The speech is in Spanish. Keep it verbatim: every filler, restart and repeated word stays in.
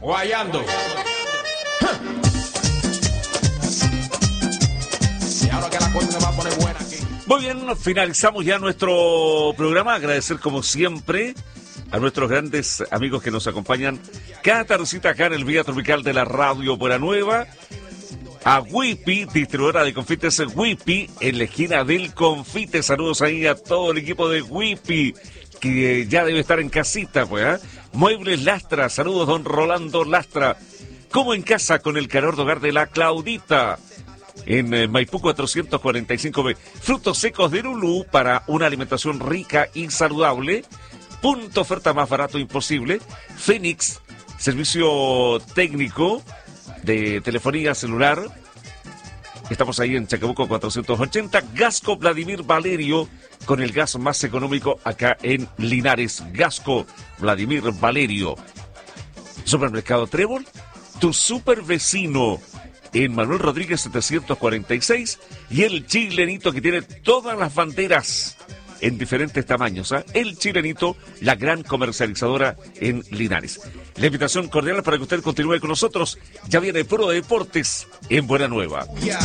Guayando. Y ahora que la cosa se va a poner buena aquí. Muy bien, finalizamos ya nuestro programa. Agradecer como siempre a nuestros grandes amigos que nos acompañan cada tardecita acá en el Vía Tropical de la Radio Buena Nueva. A Wipi, distribuidora de confites Wipi, en la esquina del confite. Saludos ahí a todo el equipo de Wipi, que ya debe estar en casita, pues, ¿eh? Muebles Lastra, saludos don Rolando Lastra. Como en casa con el calor de hogar de la Claudita. En eh, Maipú cuatrocientos cuarenta y cinco B. Frutos secos de Lulú para una alimentación rica y saludable. Punto oferta más barato imposible. Fénix, servicio técnico de telefonía celular. Estamos ahí en Chacabuco cuatrocientos ochenta. Gasco Vladimir Valerio, con el gas más económico acá en Linares. Gasco Vladimir Valerio. Supermercado Trébol, tu super vecino en Manuel Rodríguez setecientos cuarenta y seis. Y el Chilenito, que tiene todas las banderas en diferentes tamaños, ¿eh? El Chilenito, la gran comercializadora en Linares. La invitación cordial para que usted continúe con nosotros. Ya viene Pro Deportes en Buena Nueva.